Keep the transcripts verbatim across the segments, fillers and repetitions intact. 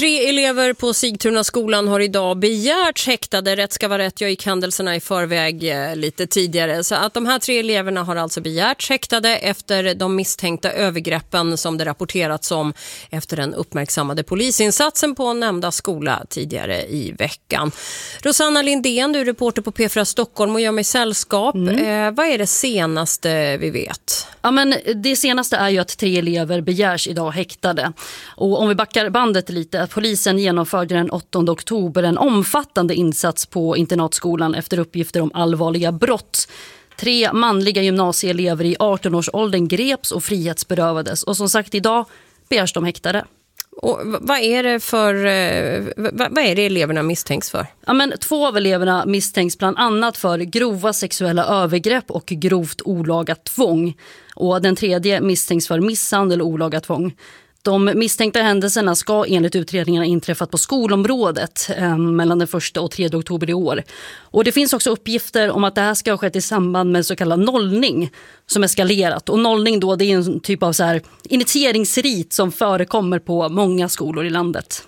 Tre elever på Sigtuna skolan har idag begärts häktade. Rätt ska vara rätt, jag gick händelserna i förväg lite tidigare. Så att de här tre eleverna har alltså begärts häktade efter de misstänkta övergreppen som det rapporterats om efter den uppmärksammade polisinsatsen på nämnda skola tidigare i veckan. Rosanna Lindén, du är reporter på P fyra Stockholm och gör mig sällskap. Mm. Eh, vad är det senaste vi vet? Ja, men det senaste är ju att tre elever begärs idag häktade. Och om vi backar bandet lite, att polisen genomförde den åttonde oktober en omfattande insats på internatskolan efter uppgifter om allvarliga brott. Tre manliga gymnasieelever i arton-årsåldern greps och frihetsberövades. Och som sagt, idag begärs de häktade. Och vad är det för vad är det eleverna misstänks för? Ja, men två av eleverna misstänks bland annat för grova sexuella övergrepp och grovt olaga tvång. Och den tredje misstänks för misshandel och olaga tvång. De misstänkta händelserna ska enligt utredningarna inträffat på skolområdet eh, mellan den första och tredje oktober i år. Och det finns också uppgifter om att det här ska ha skett i samband med så kallad nollning som eskalerat. Och nollning då, det är en typ av så här initieringsrit som förekommer på många skolor i landet.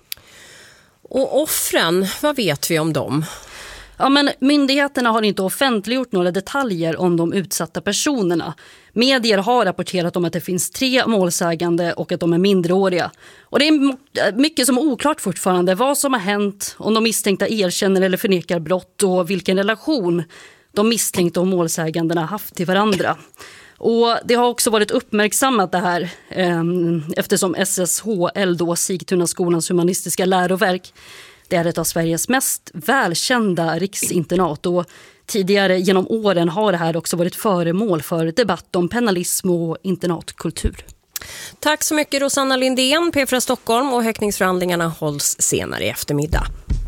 Och offren, vad vet vi om dem? Ja, men myndigheterna har inte offentliggjort några detaljer om de utsatta personerna. Medier har rapporterat om att det finns tre målsägande och att de är minderåriga. Och det är mycket som är oklart fortfarande. Vad som har hänt, om de misstänkta erkänner eller förnekar brott och vilken relation de misstänkta och målsägandena har haft till varandra. Och det har också varit uppmärksammat det här eh, eftersom S S H L, då Sigtuna skolans humanistiska läroverk, det är ett av Sveriges mest välkända riksinternat och tidigare genom åren har det här också varit föremål för debatt om penalism och internatkultur. Tack så mycket Rosanna Lindén, P fyra Stockholm, och häktningsförhandlingarna hålls senare i eftermiddag.